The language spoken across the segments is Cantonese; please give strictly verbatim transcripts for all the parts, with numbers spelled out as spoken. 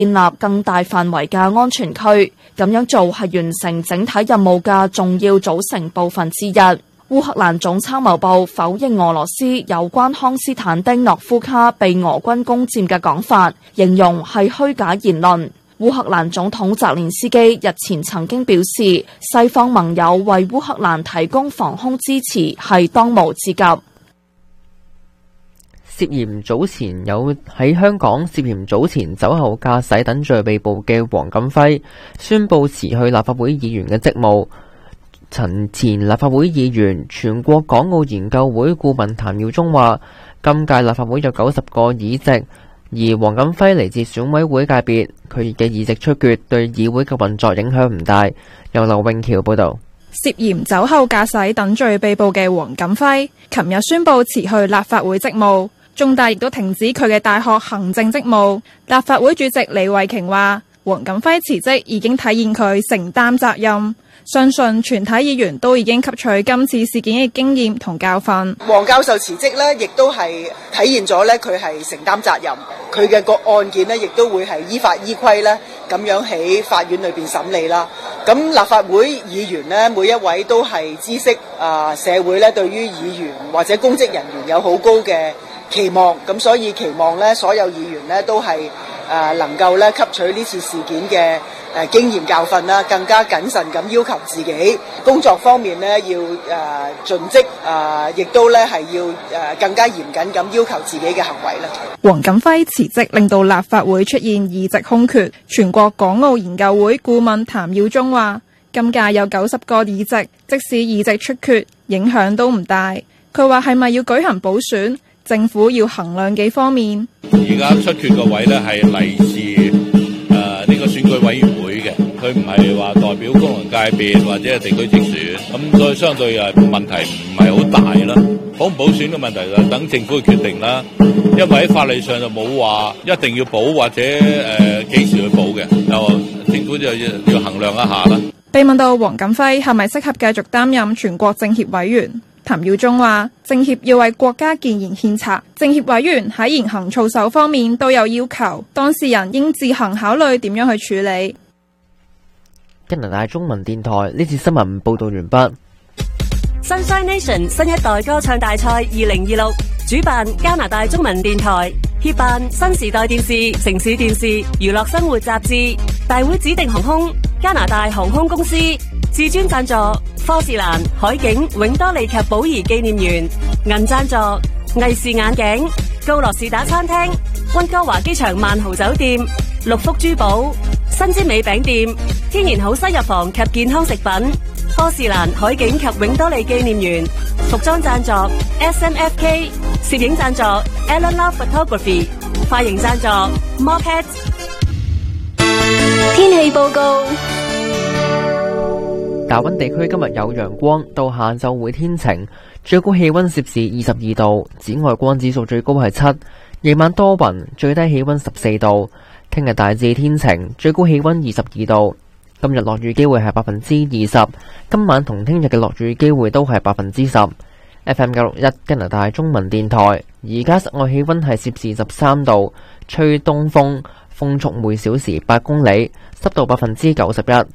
建立更大範圍嘅安全區，咁樣做係完成整體任務嘅重要組成部分之一。烏克蘭總參謀部否認俄羅斯有關康斯坦丁諾夫卡被俄軍攻佔嘅講法，形容係虛假言論。烏克蘭總統澤連斯基日前曾經表示，西方盟友為烏克蘭提供防空支持係當務之急。 涉嫌早前有喺香港涉嫌早前酒後駕駛等罪被捕嘅黃錦輝宣布辭去立法會議員嘅職務。陳前立法會議員、全國港澳研究會顧問譚耀宗話，今屆立法會有九十個議席，而黃錦輝嚟自選委會界別，佢嘅議席出缺對議會嘅運作影響唔大。由劉永橋報道。 涉嫌酒後駕駛等罪被捕嘅黃錦輝，琴日宣布辭去立法會職務，中大亦都停止佢嘅大學行政職務。立法會主席李慧瓊話，黃錦輝辭職已經體現佢承擔責任，相信全體議員都已經吸取今次事件嘅經驗同教訓。 黃教授辭職呢，亦都係體現咗呢佢係承擔責任，佢嘅個案件呢，亦都會係依法依規呢咁樣喺法院裏邊審理啦。咁立法會議員呢，每一位都係知悉啊，社會呢對於議員或者公職人員有好高嘅期望，咁所以期望呢所有議員呢都係誒能夠咧吸取呢次事件嘅誒經驗教訓啦，更加謹慎咁要求自己工作方面呢要誒盡職，誒亦都咧係要誒更加嚴謹咁要求自己嘅行為啦。 黃錦輝辭職令到立法會出現議席空缺，全國港澳研究會顧問譚耀宗話：今屆有九十個議席，即使議席出缺，影響都唔大。佢話係咪要舉行補選？政府要衡量幾方面。 而家出缺個位咧係嚟自誒呢個選舉委員會嘅，佢唔係話代表功能界別或者係地區直選，咁所以相對誒問題唔係好大啦。補唔補選嘅問題就等政府去決定啦。因為喺法例上就冇話一定要補或者誒幾時去補嘅，就政府就要要衡量一下啦。 被問到黃錦輝係咪適合繼續擔任全國政協委員？譚耀宗話：政協要為國家建言獻策，政協委員喺言行操守方面都有要求，當事人應自行考慮點樣去處理。 加拿大中文電台呢次新聞報道完畢。 Sunshine Nation 新一代歌唱大賽二零二六主辦加拿大中文電台，協辦新時代電視、城市電視、娛樂生活雜誌。大會指定航空加拿大航空公司，至尊贊助科士蘭、海景、永多利及寶儀紀念園，銀贊助藝視眼鏡、高樂士打餐廳、溫哥華機場萬豪酒店、六福珠寶、新之美餅店、天然好西藥房及健康食品，科士蘭、海景及永多利紀念園，服裝贊助 S M F K， 攝影贊助 Alan Love Photography， 髮型贊助 Moped。天氣報告。 大溫地區今日有陽光，到下晝會天晴，最高氣溫攝氏二十二度，紫外光指數最高係七。夜晚多雲，最低氣溫十四度。聽日大致天晴，最高氣溫二十二度。今日落雨機會係百分之二十，今晚同聽日嘅落雨機會都係百分之十。F M 九六一加拿大中文電台，而家室外氣溫係攝氏十三度，吹東風，風速每小時八公里，濕度百分之九十一。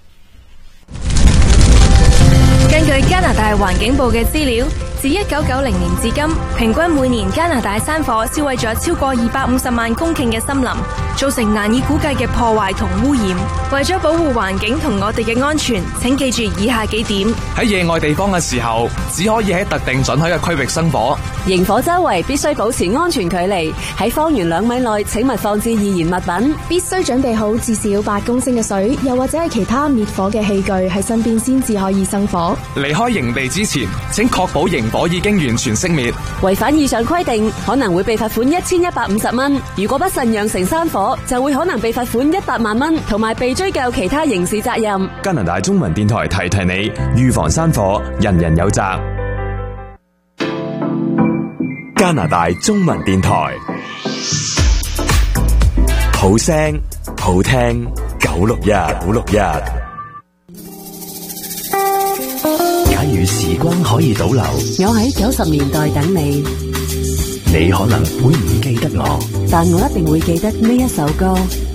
根據加拿大環境部嘅資料，自一九九零年至今，平均每年加拿大山火燒毀咗超過二百五十萬公頃嘅森林，造成難以估計嘅破壞同污染。為咗保護環境同我哋嘅安全，請記住以下幾點： 喺野外地方嘅時候，只可以喺特定准許嘅區域生火； 營火周圍必須保持安全距離；喺方圓兩米內，請勿放置易燃物品； 必須準備好至少八公升嘅水，又或者係其他滅火嘅器具喺身邊先至可以生火。 離開營地之前，請確保營火已經完全熄滅。 違反以上規定，可能會被罰款一千一百五十蚊。如果不慎釀成山火，就會可能被罰款一百萬蚊，同埋被追究其他刑事責任。 加拿大中文電台提提你，預防山火，人人有責。加拿大中文電台，好聲好聽，九六一九六一。假如時光可以倒流， 我喺九十年代等你， 你可能會唔記得我， 但我一定會記得呢一首歌。